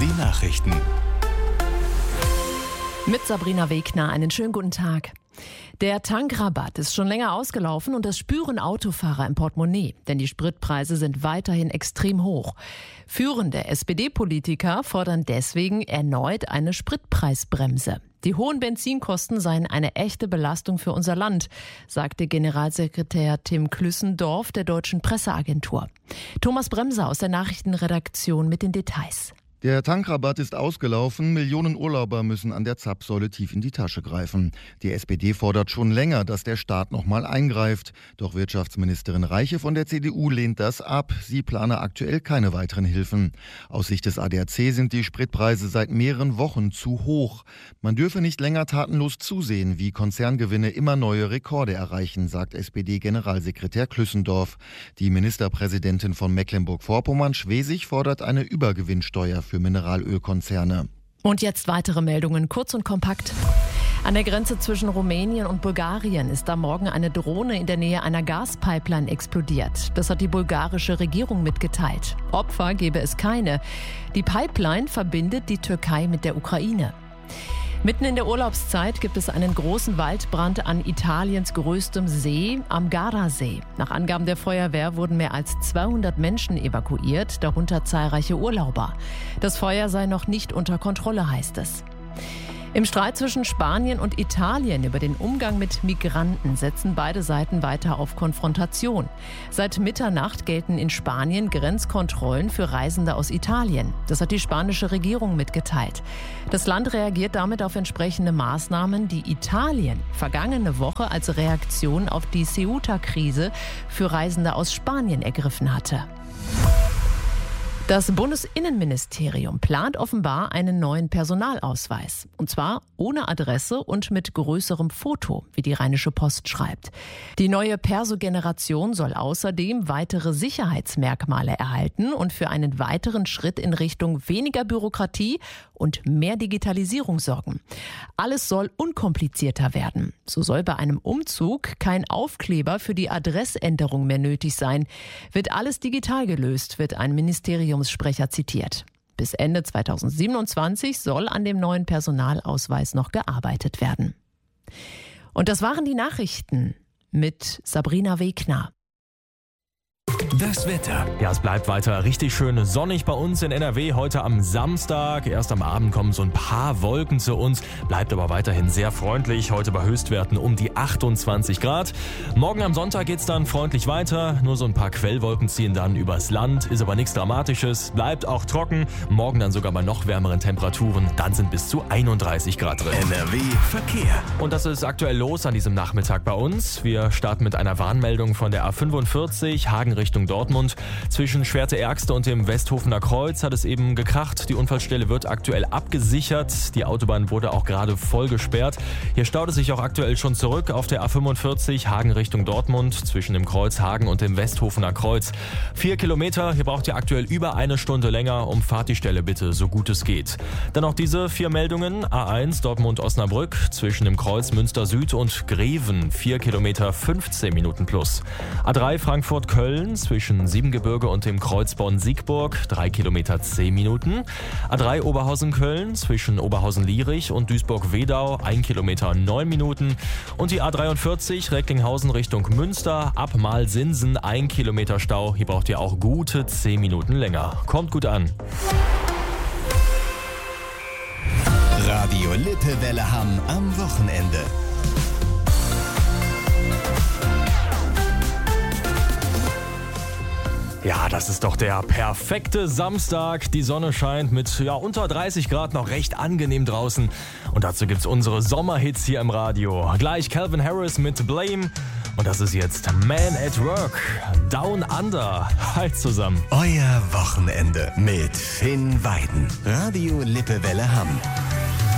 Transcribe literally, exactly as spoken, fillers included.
W Nachrichten. Mit Sabrina Wegner, einen schönen guten Tag. Der Tankrabatt ist schon länger ausgelaufen und das spüren Autofahrer im Portemonnaie, denn die Spritpreise sind weiterhin extrem hoch. Führende S P D-Politiker fordern deswegen erneut eine Spritpreisbremse. Die hohen Benzinkosten seien eine echte Belastung für unser Land, sagte Generalsekretär Tim Klüssendorf der Deutschen Presseagentur. Thomas Bremser aus der Nachrichtenredaktion mit den Details. Der Tankrabatt ist ausgelaufen. Millionen Urlauber müssen an der Zapfsäule tief in die Tasche greifen. Die S P D fordert schon länger, dass der Staat noch mal eingreift. Doch Wirtschaftsministerin Reiche von der C D U lehnt das ab. Sie plane aktuell keine weiteren Hilfen. Aus Sicht des A D A C sind die Spritpreise seit mehreren Wochen zu hoch. Man dürfe nicht länger tatenlos zusehen, wie Konzerngewinne immer neue Rekorde erreichen, sagt S P D-Generalsekretär Klüssendorf. Die Ministerpräsidentin von Mecklenburg-Vorpommern, Schwesig, fordert eine Übergewinnsteuer für Mineralölkonzerne. Und jetzt weitere Meldungen, kurz und kompakt. An der Grenze zwischen Rumänien und Bulgarien ist am Morgen eine Drohne in der Nähe einer Gaspipeline explodiert. Das hat die bulgarische Regierung mitgeteilt. Opfer gebe es keine. Die Pipeline verbindet die Türkei mit der Ukraine. Mitten in der Urlaubszeit gibt es einen großen Waldbrand an Italiens größtem See, am Gardasee. Nach Angaben der Feuerwehr wurden mehr als zweihundert Menschen evakuiert, darunter zahlreiche Urlauber. Das Feuer sei noch nicht unter Kontrolle, heißt es. Im Streit zwischen Spanien und Italien über den Umgang mit Migranten setzen beide Seiten weiter auf Konfrontation. Seit Mitternacht gelten in Spanien Grenzkontrollen für Reisende aus Italien. Das hat die spanische Regierung mitgeteilt. Das Land reagiert damit auf entsprechende Maßnahmen, die Italien vergangene Woche als Reaktion auf die Ceuta-Krise für Reisende aus Spanien ergriffen hatte. Das Bundesinnenministerium plant offenbar einen neuen Personalausweis. Und zwar ohne Adresse und mit größerem Foto, wie die Rheinische Post schreibt. Die neue Perso-Generation soll außerdem weitere Sicherheitsmerkmale erhalten und für einen weiteren Schritt in Richtung weniger Bürokratie und mehr Digitalisierung sorgen. Alles soll unkomplizierter werden. So soll bei einem Umzug kein Aufkleber für die Adressänderung mehr nötig sein. Wird alles digital gelöst, wird ein Ministeriumssprecher zitiert. Bis Ende zweitausendsiebenundzwanzig soll an dem neuen Personalausweis noch gearbeitet werden. Und das waren die Nachrichten mit Sabrina Wegner. Das Wetter. Ja, es bleibt weiter richtig schön sonnig bei uns in N R W heute am Samstag. Erst am Abend kommen so ein paar Wolken zu uns, bleibt aber weiterhin sehr freundlich. Heute bei Höchstwerten um die achtundzwanzig Grad. Morgen am Sonntag geht's dann freundlich weiter. Nur so ein paar Quellwolken ziehen dann übers Land, ist aber nichts Dramatisches. Bleibt auch trocken. Morgen dann sogar bei noch wärmeren Temperaturen. Dann sind bis zu einunddreißig Grad drin. N R W Verkehr. Und das ist aktuell los an diesem Nachmittag bei uns. Wir starten mit einer Warnmeldung von der A fünfundvierzig, Hagen Richtung Dortmund. Zwischen Schwerte-Ergste und dem Westhofener Kreuz hat es eben gekracht. Die Unfallstelle wird aktuell abgesichert. Die Autobahn wurde auch gerade voll gesperrt. Hier staut es sich auch aktuell schon zurück auf der A fünfundvierzig, Hagen Richtung Dortmund, zwischen dem Kreuz Hagen und dem Westhofener Kreuz. Vier Kilometer, hier braucht ihr aktuell über eine Stunde länger. Umfahrt die Stelle bitte, so gut es geht. Dann noch diese vier Meldungen. A eins Dortmund-Osnabrück, zwischen dem Kreuz Münster Süd und Greven. Vier Kilometer, fünfzehn Minuten plus. A drei Frankfurt-Köln, zwischen Siebengebirge und dem Kreuz Bonn-Siegburg, drei Kilometer zehn Minuten. A drei Oberhausen-Köln, zwischen Oberhausen-Lierich und Duisburg-Wedau, ein Kilometer neun Minuten. Und die A dreiundvierzig Recklinghausen Richtung Münster, ab Malsinsen, ein Kilometer Stau. Hier braucht ihr auch gute zehn Minuten länger. Kommt gut an. Radio Lippewelle Hamm am Wochenende. Ja, das ist doch der perfekte Samstag. Die Sonne scheint mit ja, unter dreißig Grad noch recht angenehm draußen. Und dazu gibt's unsere Sommerhits hier im Radio. Gleich Calvin Harris mit Blame. Und das ist jetzt Man at Work. Down Under. Halt zusammen. Euer Wochenende mit Finn Weiden. Radio Lippewelle Hamm.